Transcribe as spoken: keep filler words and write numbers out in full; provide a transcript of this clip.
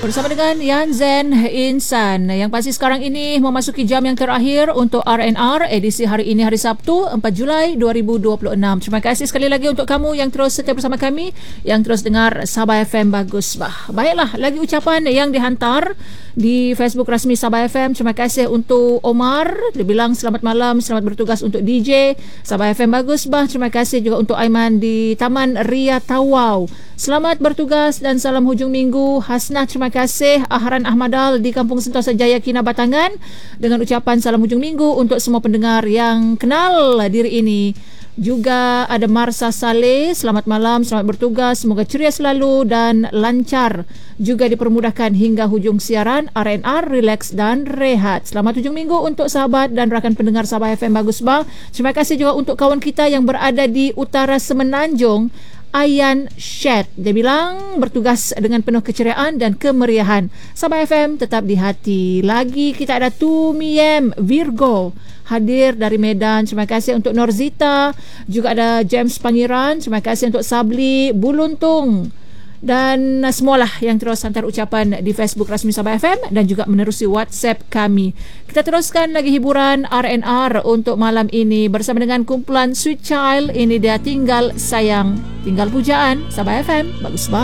bersama dengan Yan Zen Insan. Yang pasti sekarang ini memasuki jam yang terakhir untuk R and R edisi hari ini, hari Sabtu empat Julai dua ribu dua puluh enam. Terima kasih sekali lagi untuk kamu yang terus setia bersama kami, yang terus dengar Sabah F M. Bagus bah. Baiklah, lagi ucapan yang dihantar di Facebook rasmi Sabah F M. Terima kasih untuk Omar, dia bilang selamat malam, selamat bertugas untuk D J Sabah F M. Bagus bah. Terima kasih juga untuk Aiman di Taman Ria Tawau, selamat bertugas dan salam hujung minggu. Hasnah, terima kasih. Ahran Ahmadal di Kampung Sentosa Jaya, Kina Batangan, dengan ucapan salam hujung minggu untuk semua pendengar yang kenal diri ini. Juga ada Marsa Saleh, selamat malam, selamat bertugas, semoga ceria selalu dan lancar, juga dipermudahkan hingga hujung siaran R and R, relax dan rehat. Selamat hujung minggu untuk sahabat dan rakan pendengar Sabah F M. Bagus bang. Terima kasih juga untuk kawan kita yang berada di utara Semenanjung, Ayan Shed. Dia bilang bertugas dengan penuh keceriaan dan kemeriahan. Sabah F M tetap di hati. Lagi kita ada Tumiem Virgo hadir dari Medan. Terima kasih untuk Norzita. Juga ada James Pangeran. Terima kasih untuk Sabli Buluntung. Dan semualah yang terus hantar ucapan di Facebook rasmi Sabah F M dan juga menerusi WhatsApp kami. Kita teruskan lagi hiburan R and R untuk malam ini bersama dengan kumpulan Sweet Child. Ini dia Tinggal Sayang, Tinggal Pujaan. Sabah F M, bagus banget.